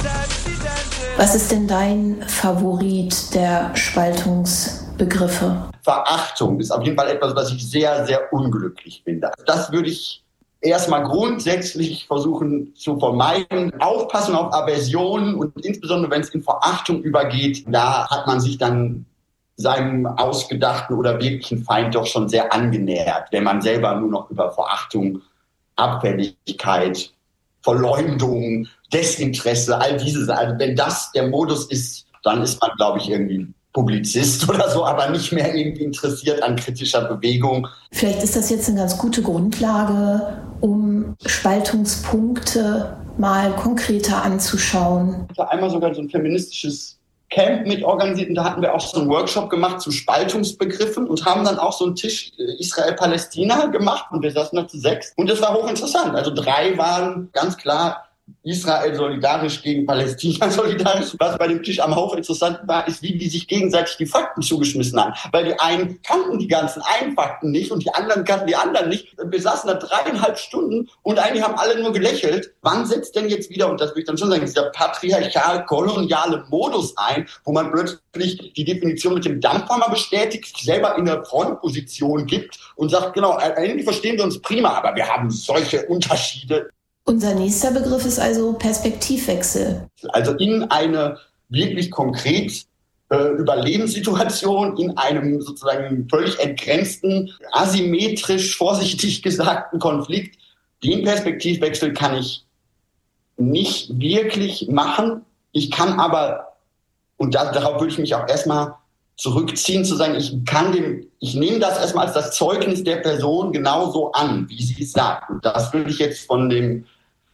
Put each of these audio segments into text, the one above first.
Was ist denn dein Favorit der Spaltungsbegriffe? Verachtung ist auf jeden Fall etwas, was ich sehr, sehr unglücklich finde. Das würde ich erstmal grundsätzlich versuchen zu vermeiden. Aufpassen auf Aversionen und insbesondere, wenn es in Verachtung übergeht, da hat man sich dann seinem ausgedachten oder wirklichen Feind doch schon sehr angenähert, wenn man selber nur noch über Verachtung, Abfälligkeit, Verleumdung, Desinteresse, all diese, also wenn das der Modus ist, dann ist man, glaube ich, irgendwie Publizist oder so, aber nicht mehr irgendwie interessiert an kritischer Bewegung. Vielleicht ist das jetzt eine ganz gute Grundlage, um Spaltungspunkte mal konkreter anzuschauen. Ich habe einmal sogar so ein feministisches Camp mit organisiert und da hatten wir auch so einen Workshop gemacht zu Spaltungsbegriffen und haben dann auch so einen Tisch Israel-Palästina gemacht und wir saßen da zu 6 und das war hochinteressant. Also 3 waren ganz klar Israel solidarisch gegen Palästina solidarisch. Was bei dem Tisch am hochinteressant war, ist, wie die sich gegenseitig die Fakten zugeschmissen haben. Weil die einen kannten die ganzen einen Fakten nicht und die anderen kannten die anderen nicht. Wir saßen da 3,5 Stunden und eigentlich haben alle nur gelächelt. Wann setzt denn jetzt wieder, und das will ich dann schon sagen, dieser patriarchal-koloniale Modus ein, wo man plötzlich die Definition mit dem Dampfhammer bestätigt, sich selber in eine Frontposition gibt und sagt, genau, eigentlich verstehen wir uns prima, aber wir haben solche Unterschiede. Unser nächster Begriff ist also Perspektivwechsel. Also in eine wirklich konkret Überlebenssituation, in einem sozusagen völlig entgrenzten, asymmetrisch, vorsichtig gesagten Konflikt. Den Perspektivwechsel kann ich nicht wirklich machen. Ich kann aber, und darauf würde ich mich auch erstmal zurückziehen, zu sagen, ich nehme das erstmal als das Zeugnis der Person genauso an, wie sie es sagt. Und das würde ich jetzt von dem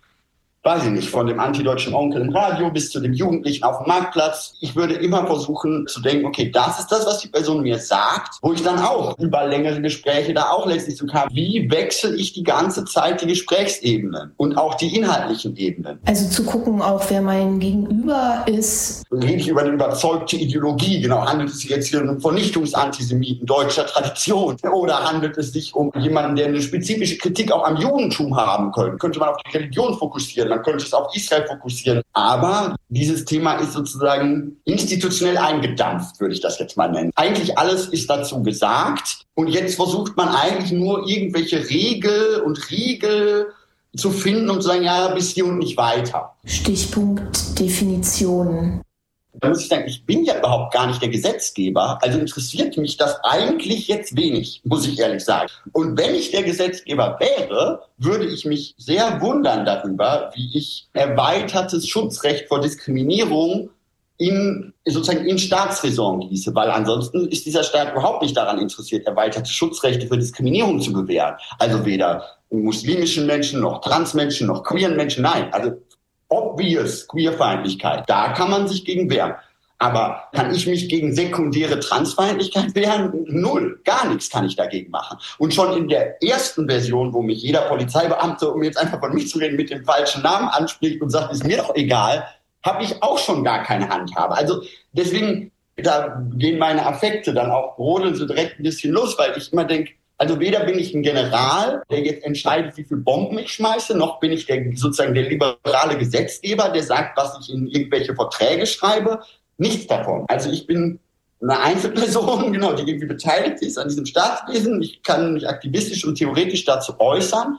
antideutschen Onkel im Radio bis zu dem Jugendlichen auf dem Marktplatz. Ich würde immer versuchen zu denken, okay, das ist das, was die Person mir sagt, wo ich dann auch über längere Gespräche da auch letztlich so kam, wie wechsle ich die ganze Zeit die Gesprächsebenen und auch die inhaltlichen Ebenen. Also zu gucken auch, wer mein Gegenüber ist. Rede ich über eine überzeugte Ideologie, genau, handelt es sich jetzt hier um einen Vernichtungsantisemiten deutscher Tradition oder handelt es sich um jemanden, der eine spezifische Kritik auch am Judentum haben könnte man auf die Religion fokussieren. Man könnte es auf Israel fokussieren. Aber dieses Thema ist sozusagen institutionell eingedampft, würde ich das jetzt mal nennen. Eigentlich alles ist dazu gesagt. Und jetzt versucht man eigentlich nur irgendwelche Regel und Riegel zu finden und zu sagen, ja, bis hier und nicht weiter. Stichpunkt Definitionen. Da muss ich sagen, ich bin ja überhaupt gar nicht der Gesetzgeber. Also interessiert mich das eigentlich jetzt wenig, muss ich ehrlich sagen. Und wenn ich der Gesetzgeber wäre, würde ich mich sehr wundern darüber, wie ich erweitertes Schutzrecht vor Diskriminierung in Staatsräson gieße. Weil ansonsten ist dieser Staat überhaupt nicht daran interessiert, erweiterte Schutzrechte für Diskriminierung zu gewähren. Also weder muslimischen Menschen, noch Transmenschen, noch queeren Menschen. Nein, also obvious Queerfeindlichkeit, da kann man sich gegen wehren. Aber kann ich mich gegen sekundäre Transfeindlichkeit wehren? Null, gar nichts kann ich dagegen machen. Und schon in der ersten Version, wo mich jeder Polizeibeamte, um jetzt einfach von mich zu reden, mit dem falschen Namen anspricht und sagt, ist mir doch egal, habe ich auch schon gar keine Handhabe. Also deswegen, da gehen meine Affekte dann auch brodeln so direkt ein bisschen los, weil ich immer denke, also weder bin ich ein General, der jetzt entscheidet, wie viele Bomben ich schmeiße, noch bin ich der liberale Gesetzgeber, der sagt, was ich in irgendwelche Verträge schreibe. Nichts davon. Also ich bin eine Einzelperson, genau, die irgendwie beteiligt ist an diesem Staatswesen. Ich kann mich aktivistisch und theoretisch dazu äußern.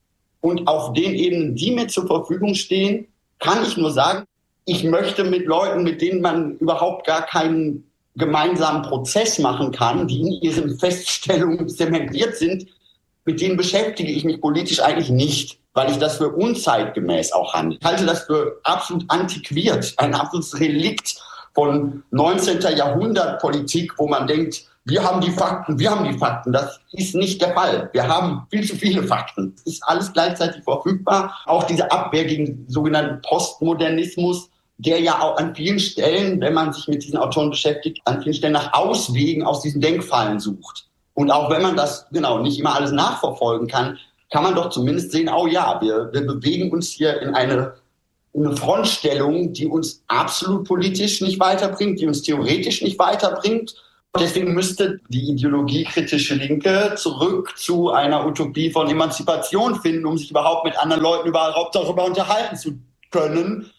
Und auf den Ebenen, die mir zur Verfügung stehen, kann ich nur sagen, ich möchte mit Leuten, mit denen man überhaupt gar keinen gemeinsamen Prozess machen kann, die in ihren Feststellungen zementiert sind, mit denen beschäftige ich mich politisch eigentlich nicht, weil ich das für unzeitgemäß auch halte. Ich halte das für absolut antiquiert, ein absolutes Relikt von 19. Jahrhundert Politik, wo man denkt, wir haben die Fakten. Das ist nicht der Fall. Wir haben viel zu viele Fakten. Es ist alles gleichzeitig verfügbar. Auch diese Abwehr gegen sogenannten Postmodernismus, der ja auch an vielen Stellen, wenn man sich mit diesen Autoren beschäftigt, an vielen Stellen nach Auswegen aus diesen Denkfallen sucht. Und auch wenn man das nicht immer alles nachverfolgen kann, kann man doch zumindest sehen, oh ja, wir bewegen uns hier in eine Frontstellung, die uns absolut politisch nicht weiterbringt, die uns theoretisch nicht weiterbringt. Deswegen müsste die ideologiekritische Linke zurück zu einer Utopie von Emanzipation finden, um sich überhaupt mit anderen Leuten darüber unterhalten zu können,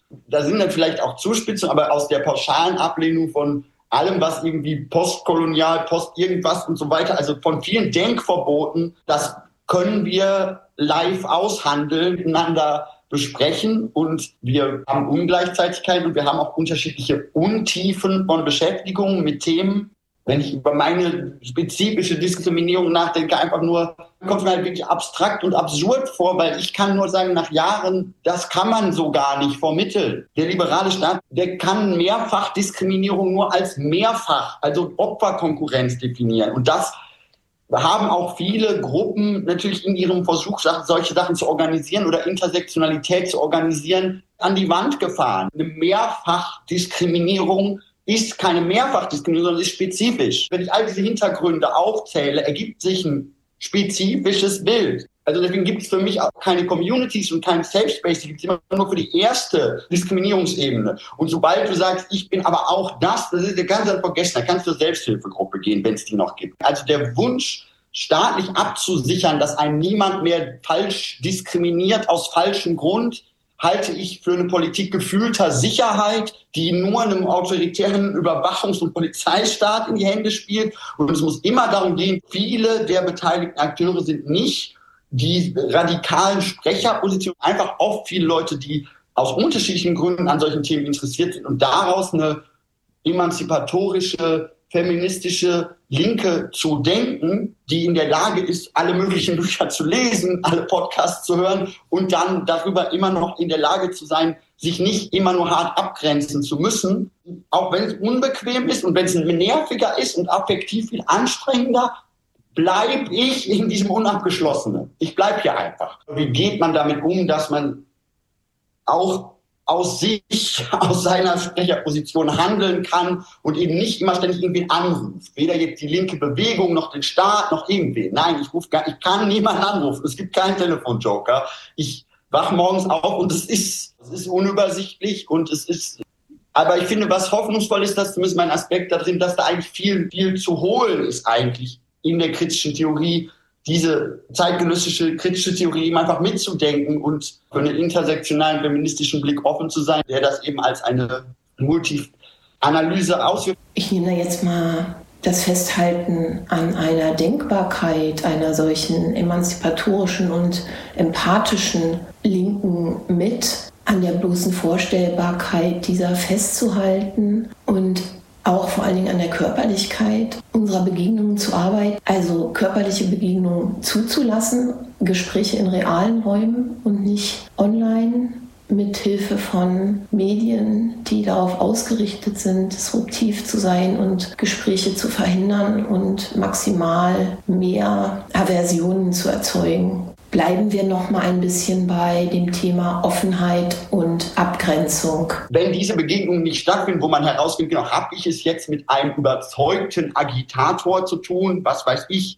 da sind dann vielleicht auch Zuspitzungen, aber aus der pauschalen Ablehnung von allem, was irgendwie postkolonial, post irgendwas und so weiter, also von vielen Denkverboten, das können wir live aushandeln, miteinander besprechen, und wir haben Ungleichzeitigkeit und wir haben auch unterschiedliche Untiefen von Beschäftigungen mit Themen. Wenn ich über meine spezifische Diskriminierung nachdenke, einfach nur, kommt mir halt wirklich abstrakt und absurd vor, weil ich kann nur sagen, nach Jahren, das kann man so gar nicht vermitteln. Der liberale Staat, der kann Mehrfachdiskriminierung nur als Mehrfach, also Opferkonkurrenz definieren. Und das haben auch viele Gruppen natürlich in ihrem Versuch, solche Sachen zu organisieren oder Intersektionalität zu organisieren, an die Wand gefahren. Eine Mehrfachdiskriminierung ist keine Mehrfachdiskriminierung, sondern ist spezifisch. Wenn ich all diese Hintergründe aufzähle, ergibt sich ein spezifisches Bild. Also deswegen gibt es für mich auch keine Communities und keinen Safe Space, die gibt es immer nur für die erste Diskriminierungsebene. Und sobald du sagst, ich bin aber auch das ist der ganze vergessen, da kannst du zur Selbsthilfegruppe gehen, wenn es die noch gibt. Also der Wunsch, staatlich abzusichern, dass einen niemand mehr falsch diskriminiert aus falschem Grund, halte ich für eine Politik gefühlter Sicherheit, die nur einem autoritären Überwachungs- und Polizeistaat in die Hände spielt. Und es muss immer darum gehen, viele der beteiligten Akteure sind nicht die radikalen Sprecherpositionen, einfach oft viele Leute, die aus unterschiedlichen Gründen an solchen Themen interessiert sind und daraus eine emanzipatorische, feministische Linke zu denken, die in der Lage ist, alle möglichen Bücher zu lesen, alle Podcasts zu hören und dann darüber immer noch in der Lage zu sein, sich nicht immer nur hart abgrenzen zu müssen, auch wenn es unbequem ist und wenn es nerviger ist und affektiv viel anstrengender, bleibe ich in diesem Unabgeschlossenen. Ich bleibe hier einfach. Wie geht man damit um, dass man auch aus seiner Sprecherposition handeln kann und eben nicht immer ständig irgendwen anruft. Weder jetzt die linke Bewegung, noch den Staat, noch irgendwen. Nein, ich kann niemanden anrufen. Es gibt keinen Telefonjoker. Ich wach morgens auf und es ist unübersichtlich und aber ich finde, was hoffnungsvoll ist, dass zumindest mein Aspekt da drin, dass da eigentlich viel, viel zu holen ist eigentlich in der kritischen Theorie, diese zeitgenössische kritische Theorie eben einfach mitzudenken und für einen intersektionalen feministischen Blick offen zu sein, der das eben als eine Multi-Analyse ausführt. Ich nehme da jetzt mal das Festhalten an einer Denkbarkeit einer solchen emanzipatorischen und empathischen Linken mit, an der bloßen Vorstellbarkeit dieser festzuhalten und auch vor allen Dingen an der Körperlichkeit unserer Begegnungen zur Arbeit, also körperliche Begegnungen zuzulassen, Gespräche in realen Räumen und nicht online mit Hilfe von Medien, die darauf ausgerichtet sind, disruptiv zu sein und Gespräche zu verhindern und maximal mehr Aversionen zu erzeugen. Bleiben wir noch mal ein bisschen bei dem Thema Offenheit und Abgrenzung. Wenn diese Begegnungen nicht stattfinden, wo man herausfindet, genau, habe ich es jetzt mit einem überzeugten Agitator zu tun, was weiß ich,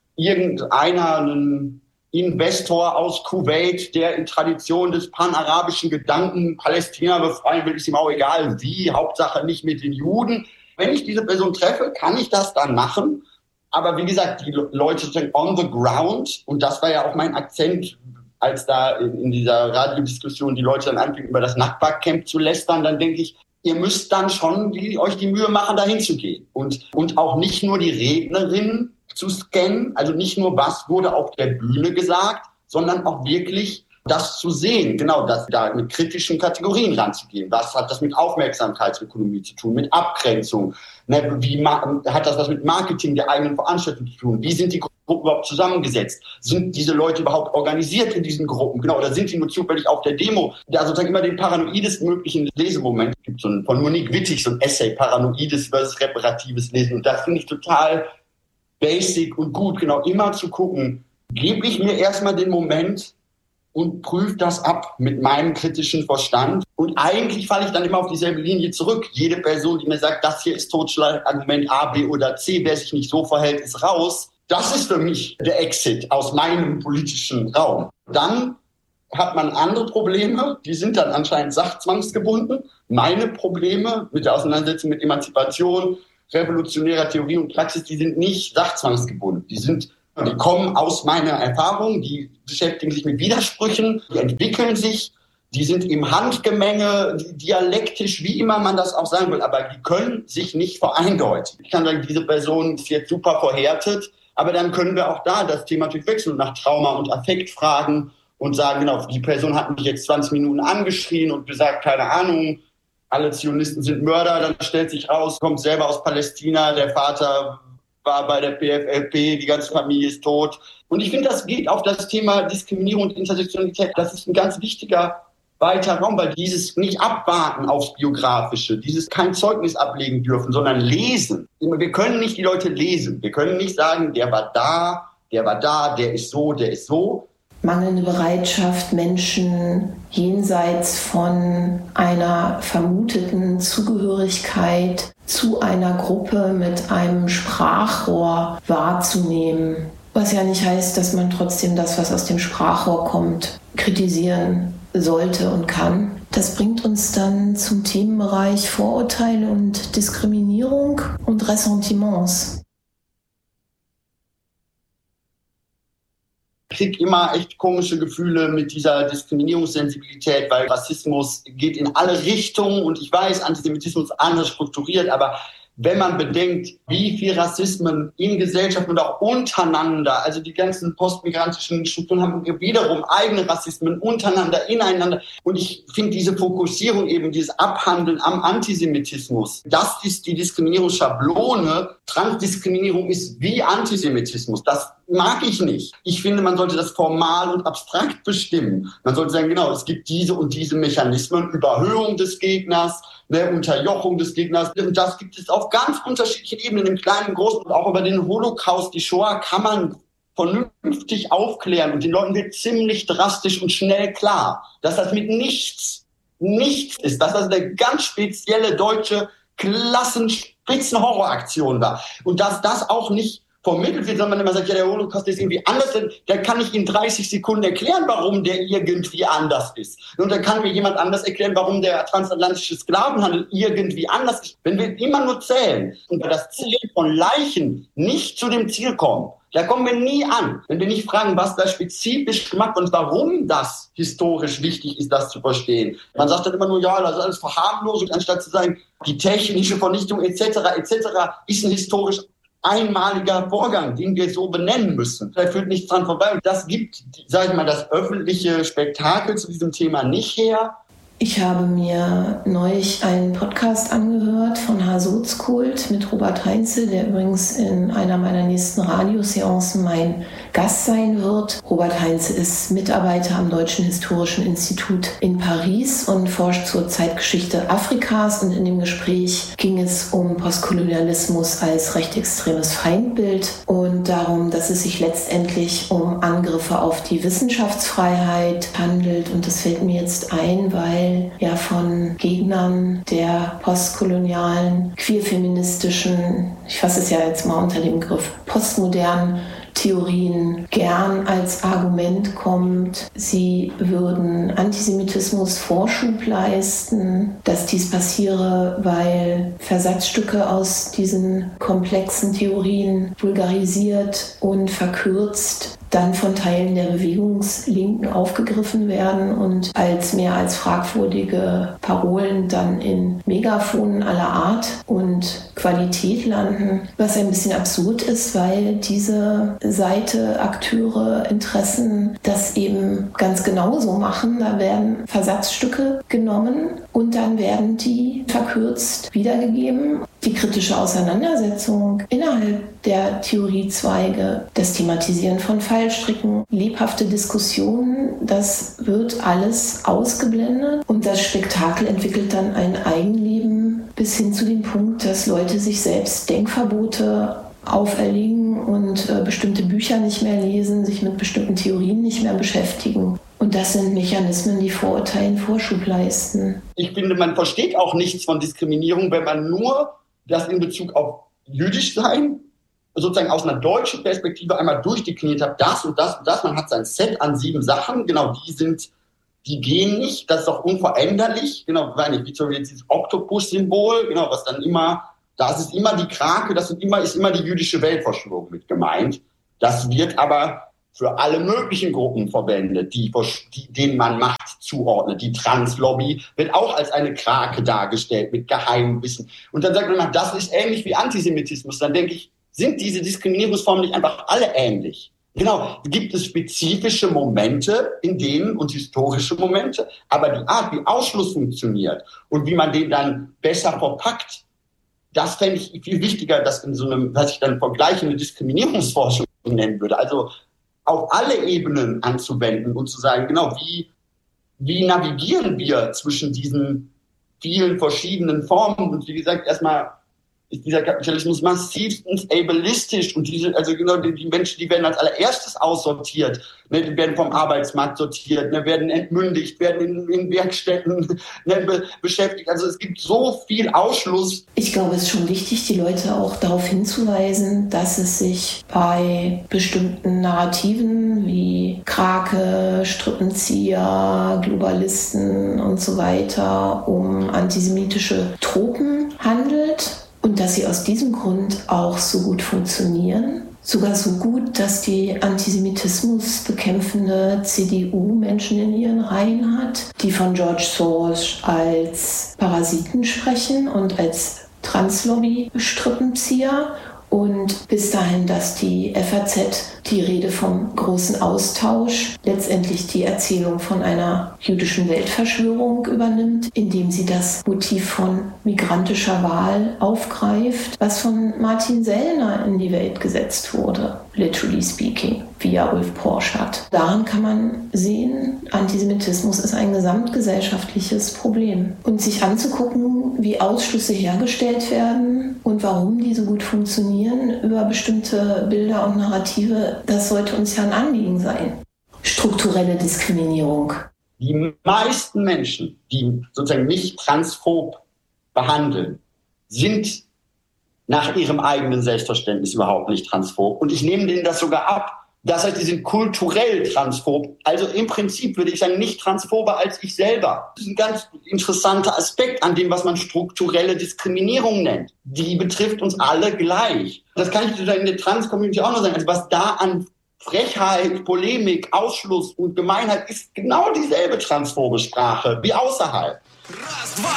ein Investor aus Kuwait, der in Tradition des panarabischen Gedanken Palästina befreien will, ist ihm auch egal wie, Hauptsache nicht mit den Juden. Wenn ich diese Person treffe, kann ich das dann machen. Aber wie gesagt, die Leute sind on the ground und das war ja auch mein Akzent, als da in dieser Radiodiskussion die Leute dann anfingen, über das Nakba-Camp zu lästern, dann denke ich, ihr müsst dann schon euch die Mühe machen, dahin zu gehen. Und auch nicht nur die Rednerin zu scannen, also nicht nur, was wurde auf der Bühne gesagt, sondern auch wirklich das zu sehen, genau, das da mit kritischen Kategorien ranzugehen. Was hat das mit Aufmerksamkeitsökonomie zu tun, mit Abgrenzung? Ne, wie hat das was mit Marketing der eigenen Veranstaltung zu tun? Wie sind die Gruppen überhaupt zusammengesetzt? Sind diese Leute überhaupt organisiert in diesen Gruppen? Genau, oder sind die nur zufällig auf der Demo? Da sozusagen immer den paranoidesten möglichen Lesemoment. Es gibt von Monique Wittig so ein Essay, paranoides versus reparatives Lesen. Und das finde ich total basic und gut, genau, immer zu gucken, gebe ich mir erstmal den Moment und prüfe das ab mit meinem kritischen Verstand. Und eigentlich falle ich dann immer auf dieselbe Linie zurück. Jede Person, die mir sagt, das hier ist Totschlagargument A, B oder C, wer sich nicht so verhält, ist raus. Das ist für mich der Exit aus meinem politischen Raum. Dann hat man andere Probleme, die sind dann anscheinend sachzwangsgebunden. Meine Probleme mit der Auseinandersetzung mit Emanzipation, revolutionärer Theorie und Praxis, die sind nicht sachzwangsgebunden. Die kommen aus meiner Erfahrung, die beschäftigen sich mit Widersprüchen, die entwickeln sich Die sind im Handgemenge, dialektisch, wie immer man das auch sagen will, aber die können sich nicht vereindeutigen. Ich kann sagen, diese Person ist jetzt super verhärtet, aber dann können wir auch da das Thema natürlich wechseln und nach Trauma und Affekt fragen und sagen, genau, die Person hat mich jetzt 20 Minuten angeschrien und gesagt, keine Ahnung, alle Zionisten sind Mörder, dann stellt sich raus, kommt selber aus Palästina, der Vater war bei der PFLP, die ganze Familie ist tot. Und ich finde, das geht auf das Thema Diskriminierung und Intersektionalität. Das ist ein ganz wichtiger weiter Raum, weil dieses nicht abwarten aufs Biografische, dieses kein Zeugnis ablegen dürfen, sondern lesen. Wir können nicht die Leute lesen. Wir können nicht sagen, der war da, der ist so, der ist so. Mangelnde Bereitschaft, Menschen jenseits von einer vermuteten Zugehörigkeit zu einer Gruppe mit einem Sprachrohr wahrzunehmen. Was ja nicht heißt, dass man trotzdem das, was aus dem Sprachrohr kommt, kritisieren sollte und kann. Das bringt uns dann zum Themenbereich Vorurteile und Diskriminierung und Ressentiments. Ich kriege immer echt komische Gefühle mit dieser Diskriminierungssensibilität, weil Rassismus geht in alle Richtungen und ich weiß, Antisemitismus ist anders strukturiert, aber wenn man bedenkt, wie viel Rassismen in Gesellschaft und auch untereinander, also die ganzen postmigrantischen Strukturen haben wiederum eigene Rassismen untereinander, ineinander. Und ich finde diese Fokussierung eben, dieses Abhandeln am Antisemitismus, das ist die Diskriminierungsschablone. Transdiskriminierung ist wie Antisemitismus. Das mag ich nicht. Ich finde, man sollte das formal und abstrakt bestimmen. Man sollte sagen, genau, es gibt diese und diese Mechanismen, Überhöhung des Gegners, Unterjochung des Gegners. Und das gibt es auf ganz unterschiedlichen Ebenen, im Kleinen, im Großen. Und auch über den Holocaust, die Shoah, kann man vernünftig aufklären. Und den Leuten wird ziemlich drastisch und schnell klar, dass das mit nichts ist. Dass das eine ganz spezielle deutsche Klassenspitzenhorroraktion war. Und dass das auch nicht vermittelt wird, wenn man immer sagt, ja, der Holocaust ist irgendwie anders, dann kann ich in 30 Sekunden erklären, warum der irgendwie anders ist. Und dann kann mir jemand anders erklären, warum der transatlantische Sklavenhandel irgendwie anders ist. Wenn wir immer nur zählen und bei das Zählen von Leichen nicht zu dem Ziel kommen, da kommen wir nie an, wenn wir nicht fragen, was da spezifisch gemacht wird und warum das historisch wichtig ist, das zu verstehen. Man sagt dann immer nur, ja, das ist alles verharmlosend, anstatt zu sagen, die technische Vernichtung etc. ist ein historisch einmaliger Vorgang, den wir so benennen müssen. Da führt nichts dran vorbei. Und das gibt, sage ich mal, das öffentliche Spektakel zu diesem Thema nicht her. Ich habe mir neulich einen Podcast angehört von Hasotskult mit Robert Heinze, der übrigens in einer meiner nächsten Radioseancen mein Gast sein wird. Robert Heinze ist Mitarbeiter am Deutschen Historischen Institut in Paris und forscht zur Zeitgeschichte Afrikas. Und in dem Gespräch ging es um Postkolonialismus als rechtsextremes Feindbild und darum, dass es sich letztendlich um Angriffe auf die Wissenschaftsfreiheit handelt. Und das fällt mir jetzt ein, weil ja von Gegnern der postkolonialen, queerfeministischen, ich fasse es ja jetzt mal unter dem Begriff postmodernen Theorien gern als Argument kommt, sie würden Antisemitismus Vorschub leisten, dass dies passiere, weil Versatzstücke aus diesen komplexen Theorien vulgarisiert und verkürzt dann von Teilen der Bewegungslinken aufgegriffen werden und als mehr als fragwürdige Parolen dann in Megafonen aller Art und Qualität landen, was ein bisschen absurd ist, weil diese Seite, Akteure, Interessen das eben ganz genauso machen. Da werden Versatzstücke genommen und dann werden die verkürzt wiedergegeben. Die kritische Auseinandersetzung innerhalb der Theoriezweige, das Thematisieren von Fallstricken, lebhafte Diskussionen, das wird alles ausgeblendet und das Spektakel entwickelt dann ein Eigenleben bis hin zu dem Punkt, dass Leute sich selbst Denkverbote auferlegen und bestimmte Bücher nicht mehr lesen, sich mit bestimmten Theorien nicht mehr beschäftigen. Und das sind Mechanismen, die Vorurteilen Vorschub leisten. Ich finde, man versteht auch nichts von Diskriminierung, wenn man nur das in Bezug auf jüdisch sein, sozusagen aus einer deutschen Perspektive einmal durchdekliniert hat, das und das und das. Man hat sein Set an 7 Sachen, genau, die gehen nicht, das ist auch unveränderlich, genau, wie zum Beispiel dieses Oktopus-Symbol, genau, was dann immer, das ist immer die Krake, ist immer die jüdische Weltverschwörung mit gemeint. Das wird aber für alle möglichen Gruppen verwendet, denen man Macht zuordnet. Die Translobby wird auch als eine Krake dargestellt mit Geheimwissen. Und dann sagt man, das ist ähnlich wie Antisemitismus. Dann denke ich, sind diese Diskriminierungsformen nicht einfach alle ähnlich? Genau, gibt es spezifische Momente in denen und historische Momente, aber die Art, wie Ausschluss funktioniert und wie man den dann besser verpackt, das fände ich viel wichtiger, das in so einem, was ich dann vergleichende Diskriminierungsforschung nennen würde. Also auf alle Ebenen anzuwenden und zu sagen, genau, wie navigieren wir zwischen diesen vielen verschiedenen Formen? Und wie gesagt, erstmal ist dieser Kapitalismus massivstens ableistisch und die Menschen, die werden als allererstes aussortiert, ne, die werden vom Arbeitsmarkt sortiert, ne, werden entmündigt, werden in Werkstätten beschäftigt. Also es gibt so viel Ausschluss. Ich glaube, es ist schon wichtig, die Leute auch darauf hinzuweisen, dass es sich bei bestimmten Narrativen wie Krake, Strippenzieher, Globalisten und so weiter um antisemitische Tropen handelt. Und dass sie aus diesem Grund auch so gut funktionieren. Sogar so gut, dass die Antisemitismus bekämpfende CDU Menschen in ihren Reihen hat, die von George Soros als Parasiten sprechen und als Translobby-Strippenzieher. Und bis dahin, dass die FAZ die Rede vom großen Austausch, letztendlich die Erzählung von einer jüdischen Weltverschwörung übernimmt, indem sie das Motiv von migrantischer Wahl aufgreift, was von Martin Sellner in die Welt gesetzt wurde, literally speaking, via Ulf Porschat. Daran kann man sehen, Antisemitismus ist ein gesamtgesellschaftliches Problem. Und sich anzugucken, wie Ausschlüsse hergestellt werden und warum die so gut funktionieren über bestimmte Bilder und Narrative, das sollte uns ja ein Anliegen sein. Strukturelle Diskriminierung. Die meisten Menschen, die sozusagen nicht transphob behandeln, sind nach ihrem eigenen Selbstverständnis überhaupt nicht transphob. Und ich nehme denen das sogar ab. Das heißt, die sind kulturell transphob. Also im Prinzip würde ich sagen, nicht transphober als ich selber. Das ist ein ganz interessanter Aspekt an dem, was man strukturelle Diskriminierung nennt. Die betrifft uns alle gleich. Das kann ich in der Trans-Community auch noch sagen. Also was da an Frechheit, Polemik, Ausschluss und Gemeinheit ist genau dieselbe transphobe Sprache wie außerhalb. Раз, два,